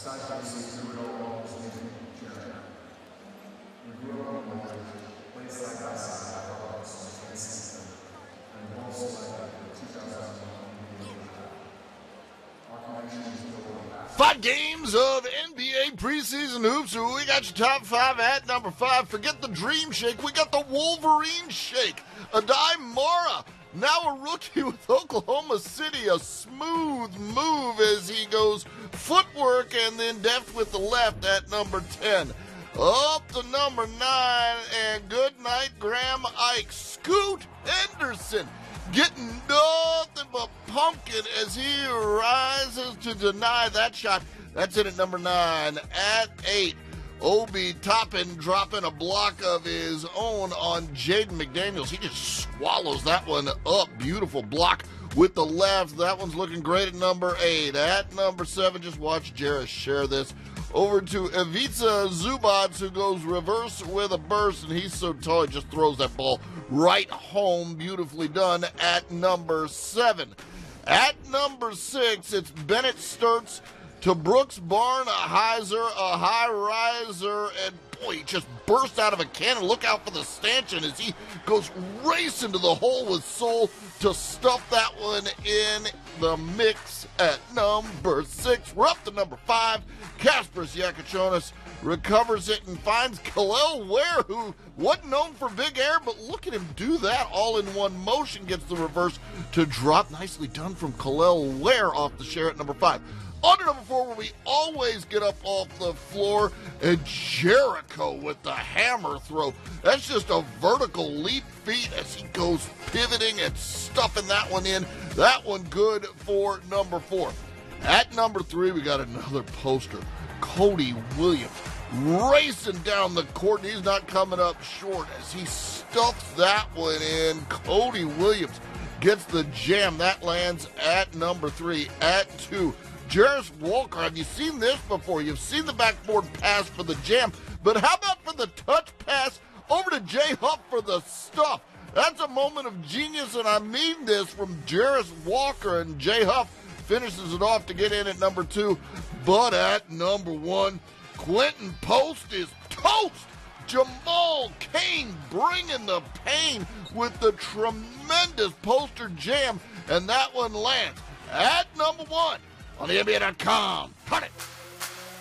Five games of NBA preseason hoops. We got your top five at number 5. Forget the Dream Shake. We got the Wolverine Shake. Adai Mara, now a rookie with Oklahoma City. A smooth move as he goes footwork and then deft with the left at number 10. Up to number 9, and good night, Graham Ike. Scoot Henderson getting nothing but pumpkin as he rises to deny that shot. That's it at number 9. At 8, Obi Toppin dropping a block of his own on Jaden McDaniels. He just swallows that one up. Beautiful block with the left. That one's looking great at number 8. At number 7, just watch Jarris share this over to Ivica Zubac, who goes reverse with a burst, and he's so tall he just throws that ball right home. Beautifully done at number 7. At number 6, it's Bennett Sturts to Brooks Barnhizer, a high riser, and boy, he just burst out of a cannon. Look out for the stanchion as he goes racing to the hole with soul to stuff that one in the mix at number 6. We're up to number 5. Kasparas Yakachonis recovers it and finds Kel'el Ware, who wasn't known for big air, but look at him do that all in one motion. Gets the reverse to drop. Nicely done from Kel'el Ware off the share at number 5. On to number 4, where we always get up off the floor, and Jericho with the hammer throw. That's just a vertical leap feat as he goes pivoting and stuffing that one in. That one good for number 4. At number 3, we got another poster. Cody Williams racing down the court, and he's not coming up short as he stuffs that one in. Cody Williams gets the jam. That lands at number 3. At 2, Jarris Walker. Have you seen this before? You've seen the backboard pass for the jam, but how about for the touch pass over to Jay Huff for the stuff? That's a moment of genius, and I mean this, from Jarris Walker, and Jay Huff finishes it off to get in at number 2. But at number 1, Quentin Post is toast. Jamal Cain bringing the pain with the tremendous poster jam, and that one lands at number 1 on the NBA.com. Cut it.